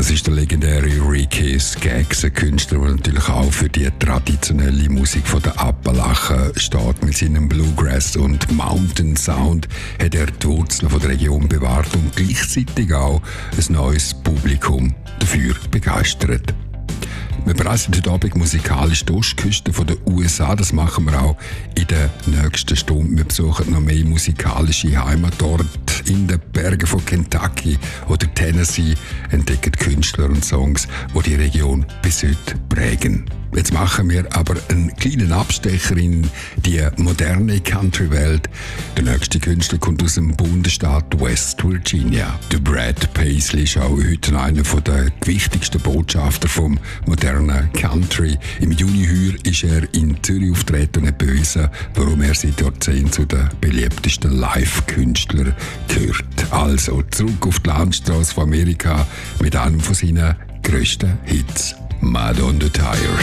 Das ist der legendäre Ricky Skaggs, ein Künstler, der natürlich auch für die traditionelle Musik von der Appalachen steht. Mit seinem Bluegrass und Mountain Sound hat er die Wurzeln von der Region bewahrt und gleichzeitig auch ein neues Publikum dafür begeistert. Wir bereisen heute Abend musikalisch die Ostküste der USA. Das machen wir auch in der nächsten Stunde. Wir besuchen noch mehr musikalische Heimatorte in den Bergen von Kentucky oder Tennessee, entdecken Künstler und Songs, die die Region bis heute prägen. Jetzt machen wir aber einen kleinen Abstecher in die moderne Country-Welt. Der nächste Künstler kommt aus dem Bundesstaat West Virginia. Der Brad Paisley ist auch heute einer der wichtigsten Botschafter vom modernen Country. Im Juni heuer ist er in Zürich auftreten und nicht böse, warum er seit Jahrzehnten zu den beliebtesten Live-Künstlern gehört. Also zurück auf die Landstraße von Amerika mit einem von seinen grössten Hits, Mud on the Tires.